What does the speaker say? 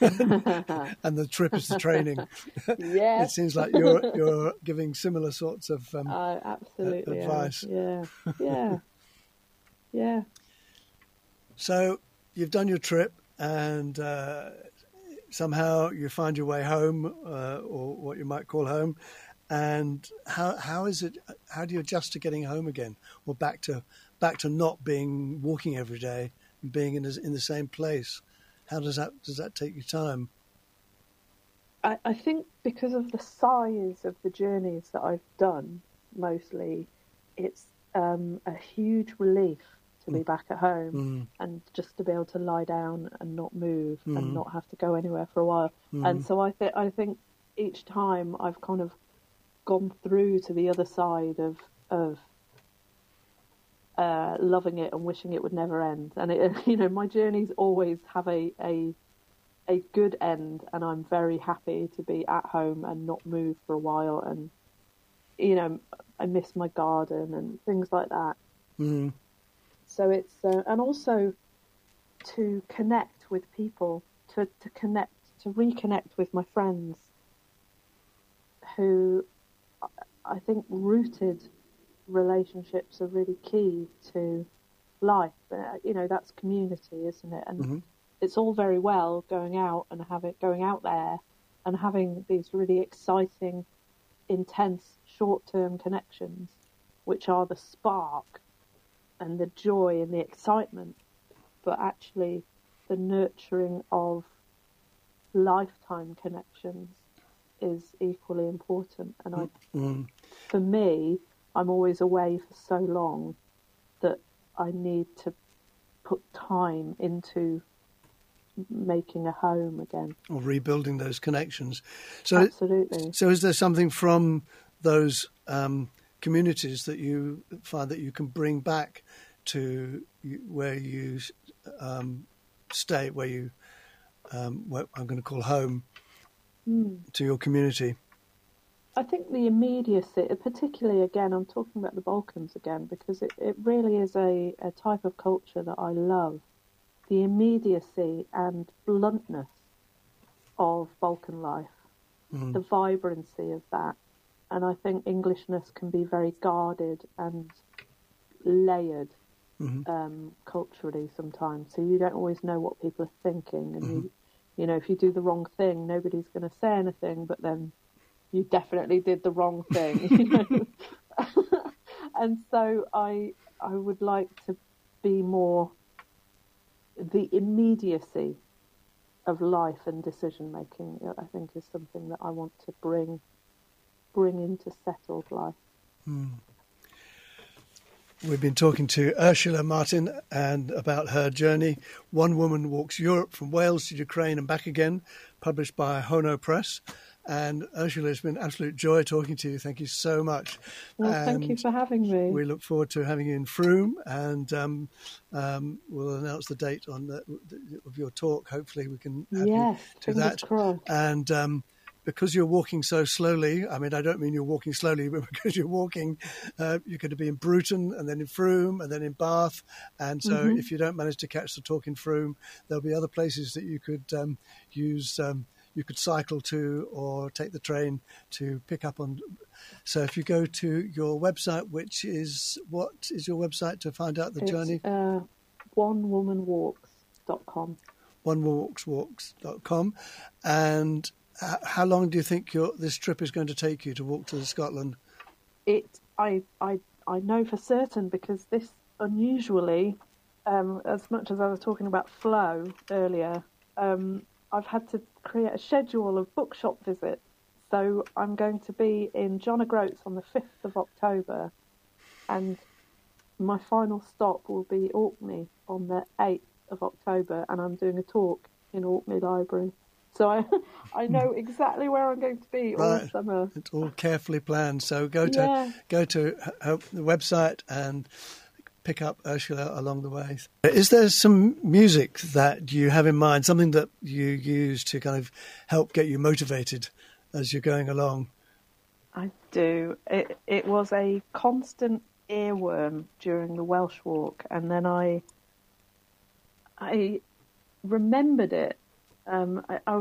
and the trip is the training. Yeah. It seems like you're giving similar sorts of I absolutely advice. am. Yeah. Yeah. So you've done your trip, and somehow you find your way home, or what you might call home. And how is it? How do you adjust to getting home again, or back to not walking every day and being in the same place? How does that take you time? I think because of the size of the journeys that I've done, mostly, it's a huge relief to be back at home and just to be able to lie down and not move and not have to go anywhere for a while. And so I think each time I've kind of gone through to the other side of loving it and wishing it would never end. And it, my journeys always have a good end, and I'm very happy to be at home and not move for a while. And I miss my garden and things like that. So it's and also to connect with people, to reconnect with my friends, who I think rooted relationships are really key to life. That's community, isn't it? And it's all very well going out there and having these really exciting, intense, short-term connections, which are the spark and the joy and the excitement. But actually, the nurturing of lifetime connections is equally important. And for me, I'm always away for so long that I need to put time into making a home again, or rebuilding those connections. So absolutely. So is there something from those communities that you find that you can bring back to where you stay, where you what I'm going to call home, to your community? I think the immediacy, particularly again, I'm talking about the Balkans again, because it really is a type of culture that I love. The immediacy and bluntness of Balkan life, the vibrancy of that. And I think Englishness can be very guarded and layered culturally sometimes. So you don't always know what people are thinking. And, if you do the wrong thing, nobody's going to say anything, but then you definitely did the wrong thing. And so I would like to be more the immediacy of life and decision making. I think is something that I want to bring into settled life. We've been talking to Ursula Martin and about her journey. One Woman Walks Europe, from Wales to Ukraine and back again, published by Hono Press. And Ursula, it's been an absolute joy talking to you. Thank you so much. Well, thank you for having me. We look forward to having you in Frome, and we'll announce the date of your talk. Hopefully we can add you to that. Crossed. And because you're walking so slowly, I mean, I don't mean you're walking slowly, but because you're walking, you're going to be in Bruton and then in Frome and then in Bath. And so if you don't manage to catch the talk in Frome, there'll be other places that you could use. You could cycle to or take the train to pick up on. So if you go to your website, what is your website to find out the journey? onewomanwalks.com. onewomanwalks.com. And how long do you think this trip is going to take you to walk to Scotland? I know for certain, because this unusually, as much as I was talking about flow earlier, I've had to create a schedule of bookshop visits. So I'm going to be in John O'Groats on the 5th of October, and my final stop will be Orkney on the 8th of October, and I'm doing a talk in Orkney Library. So I know exactly where I'm going to be all summer. It's all carefully planned. So go to the website and pick up Ursula along the way. Is there some music that you have in mind, something that you use to kind of help get you motivated as you're going along? I do. It was a constant earworm during the Welsh walk, and then I remembered it I